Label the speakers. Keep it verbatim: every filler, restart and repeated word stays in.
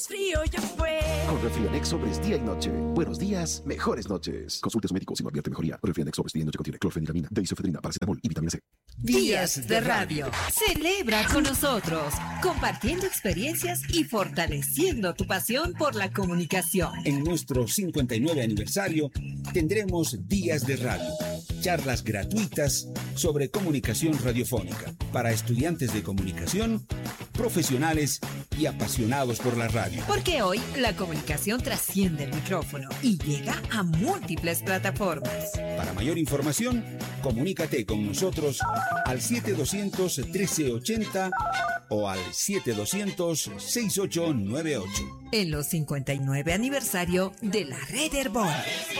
Speaker 1: Frío ya fue.
Speaker 2: Con Refrianex Sobres día y noche. Buenos días, mejores noches. Consulte a su médico si no advierte mejoría. Refrianex Sobres día y noche contiene clorfeniramina, deisofedrina, paracetamol y vitamina C.
Speaker 3: Días de Radio. Celebra con nosotros, compartiendo experiencias y fortaleciendo tu pasión por la comunicación.
Speaker 4: En nuestro cincuenta y nueve aniversario tendremos Días de Radio, charlas gratuitas sobre comunicación radiofónica para estudiantes de comunicación, profesionales y apasionados por la radio.
Speaker 3: Porque hoy la comunicación trasciende el micrófono y llega a múltiples plataformas.
Speaker 4: Para mayor información, comunícate con nosotros al siete doscientos trece ochenta o al siete doscientos sesenta y ocho noventa y ocho.
Speaker 3: En los cincuenta y nueve aniversario de la Red Herbol.